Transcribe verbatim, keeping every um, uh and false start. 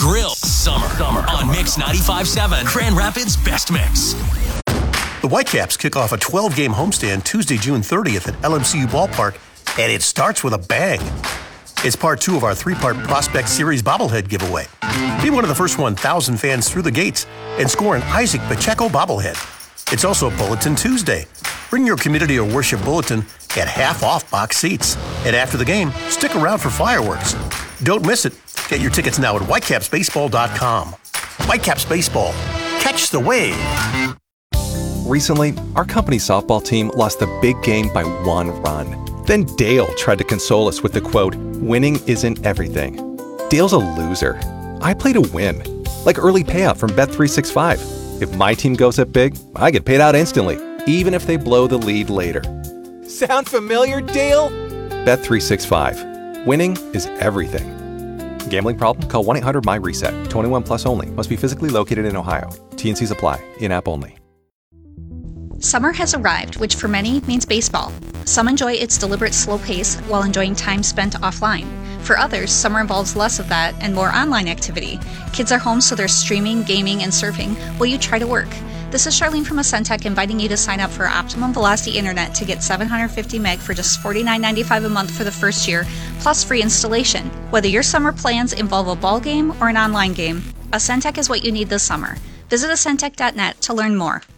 Grill. Summer. Summer. On Mix ninety-five point seven. Grand Rapids Best Mix. The Whitecaps kick off a twelve-game homestand Tuesday, June thirtieth at L M C U Ballpark, and it starts with a bang. It's part two of our three-part Prospect Series bobblehead giveaway. Be one of the first one thousand fans through the gates and score an Isaac Pacheco bobblehead. It's also Bulletin Tuesday. Bring your community or worship bulletin at half off box seats. And after the game, stick around for fireworks. Don't miss it. Get your tickets now at whitecaps baseball dot com. Whitecaps Baseball. Catch the wave. Recently, our company softball team lost the big game by one run. Then Dale tried to console us with the quote, "Winning isn't everything." Dale's a loser. I play to win. Like early payout from Bet three sixty-five. If my team goes up big, I get paid out instantly, even if they blow the lead later. Sound familiar, Dale? Bet three sixty-five. Winning is everything. Gambling problem? Call one eight hundred M Y reset. twenty-one plus only. Must be physically located in Ohio. T N Cs apply. In-app only. Summer has arrived, which for many means baseball. Some enjoy its deliberate slow pace while enjoying time spent offline. For others, summer involves less of that and more online activity. Kids are home, so they're streaming, gaming, and surfing while you try to work. This is Charlene from Ascentec inviting you to sign up for Optimum Velocity Internet to get seven hundred fifty meg for just forty-nine ninety-five a month for the first year, plus free installation. Whether your summer plans involve a ball game or an online game, Ascentec is what you need this summer. Visit Ascentec dot net to learn more.